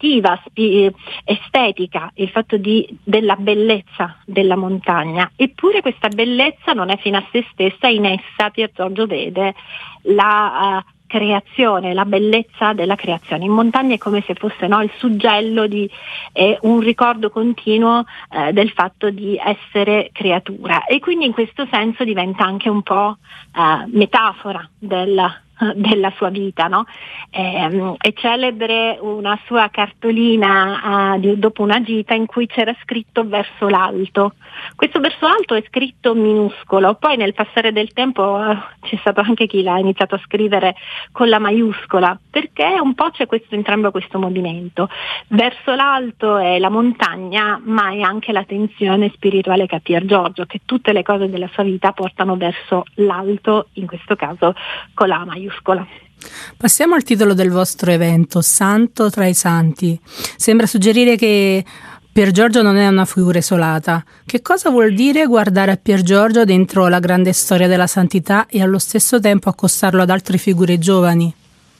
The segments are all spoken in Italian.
suggestiva, estetica, il fatto della bellezza della montagna. Eppure questa bellezza non è fine a se stessa, in essa Pier Giorgio vede la creazione, la bellezza della creazione. In montagna è come se fosse, no, il suggello di un ricordo continuo del fatto di essere creatura, e quindi in questo senso diventa anche un po' metafora della sua vita, no? È celebre una sua cartolina dopo una gita in cui c'era scritto verso l'alto. Questo verso alto è scritto minuscolo, poi nel passare del tempo c'è stato anche chi l'ha iniziato a scrivere con la maiuscola, perché un po' c'è entrambo questo movimento. Verso l'alto è la montagna, ma è anche la tensione spirituale che ha Pier Giorgio, che tutte le cose della sua vita portano verso l'alto, in questo caso con la maiuscola. Passiamo al titolo del vostro evento, Santo tra i Santi. Sembra suggerire che Pier Giorgio non è una figura isolata. Che cosa vuol dire guardare a Pier Giorgio dentro la grande storia della santità e allo stesso tempo accostarlo ad altre figure giovani?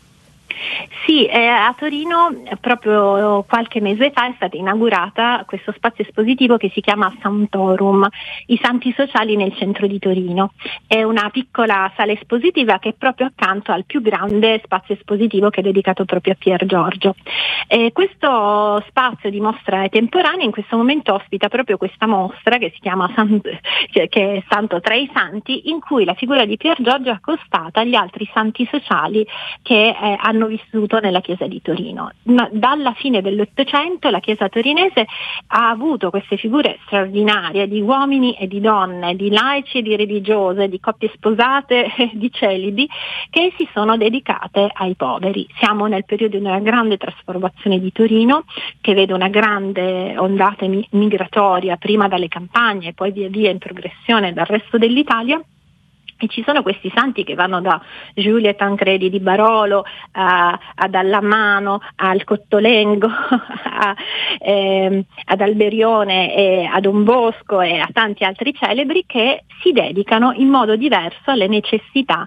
Sì, a Torino proprio qualche mese fa è stata inaugurata questo spazio espositivo che si chiama Santorum, i santi sociali nel centro di Torino. È una piccola sala espositiva che è proprio accanto al più grande spazio espositivo che è dedicato proprio a Pier Giorgio. Questo spazio di mostra temporanea in questo momento ospita proprio questa mostra che si chiama che è Santo tra i Santi, in cui la figura di Pier Giorgio è accostata agli altri santi sociali che hanno vissuto nella chiesa di Torino. Dalla fine dell'Ottocento la chiesa torinese ha avuto queste figure straordinarie di uomini e di donne, di laici e di religiose, di coppie sposate e di celibi, che si sono dedicate ai poveri. Siamo nel periodo di una grande trasformazione di Torino, che vede una grande ondata migratoria prima dalle campagne e poi via via in progressione dal resto dell'Italia. E ci sono questi santi che vanno da Giulia e Tancredi di Barolo ad Allamano, al Cottolengo, ad Alberione e a Don Bosco e a tanti altri celebri, che si dedicano in modo diverso alle necessità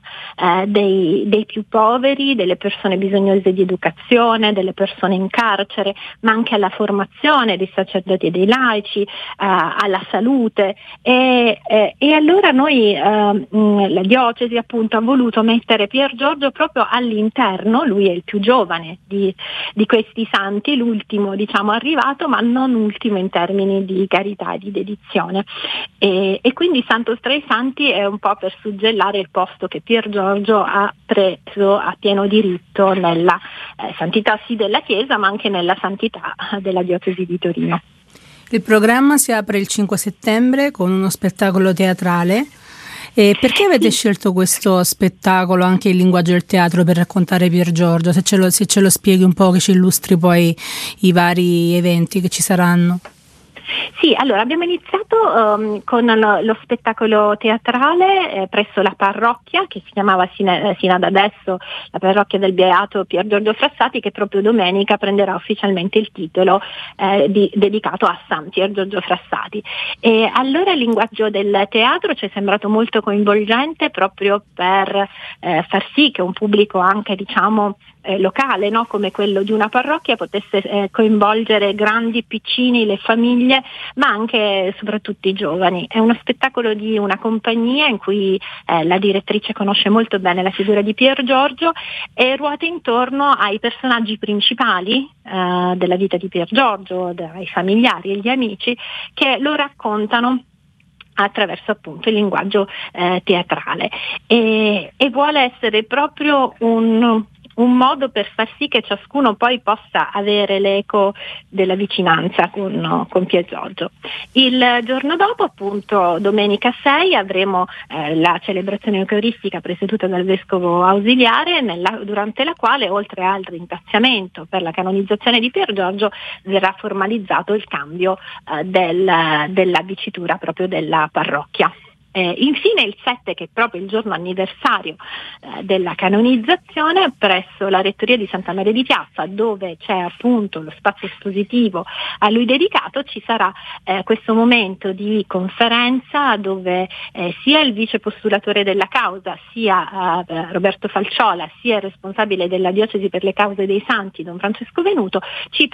dei più poveri, delle persone bisognose di educazione, delle persone in carcere, ma anche alla formazione dei sacerdoti e dei laici, alla salute. E allora noi la diocesi appunto ha voluto mettere Pier Giorgio proprio all'interno. Lui è il più giovane di questi santi, l'ultimo diciamo arrivato, ma non ultimo in termini di carità e di dedizione, e quindi Santo tra i Santi è un po' per suggellare il posto che Pier Giorgio ha preso a pieno diritto nella santità sì della Chiesa, ma anche nella santità della diocesi di Torino. Il programma si apre il 5 settembre con uno spettacolo teatrale. E perché avete scelto questo spettacolo anche in linguaggio del teatro per raccontare Pier Giorgio? Se ce lo spieghi un po', che ci illustri poi i vari eventi che ci saranno. Sì, allora abbiamo iniziato con lo spettacolo teatrale presso la parrocchia che si chiamava sino ad adesso la parrocchia del Beato Pier Giorgio Frassati, che proprio domenica prenderà ufficialmente il titolo dedicato a San Pier Giorgio Frassati. E allora il linguaggio del teatro ci è sembrato molto coinvolgente, proprio per far sì che un pubblico anche diciamo locale, no? Come quello di una parrocchia, potesse coinvolgere grandi, piccini, le famiglie, ma anche e soprattutto i giovani. È uno spettacolo di una compagnia in cui la direttrice conosce molto bene la figura di Pier Giorgio e ruota intorno ai personaggi principali della vita di Pier Giorgio, dai familiari e gli amici, che lo raccontano attraverso appunto il linguaggio teatrale, e vuole essere proprio un modo per far sì che ciascuno poi possa avere l'eco della vicinanza con Pier Giorgio. Il giorno dopo, appunto domenica 6, avremo la celebrazione eucaristica presieduta dal Vescovo Ausiliare, durante la quale, oltre al ringraziamento per la canonizzazione di Pier Giorgio, verrà formalizzato il cambio della dicitura proprio della parrocchia. Infine il 7, che è proprio il giorno anniversario della canonizzazione, presso la rettoria di Santa Maria di Piazza, dove c'è appunto lo spazio espositivo a lui dedicato, ci sarà questo momento di conferenza dove sia il vice postulatore della causa, sia Roberto Falciola, sia il responsabile della diocesi per le cause dei santi, Don Francesco Venuto, ci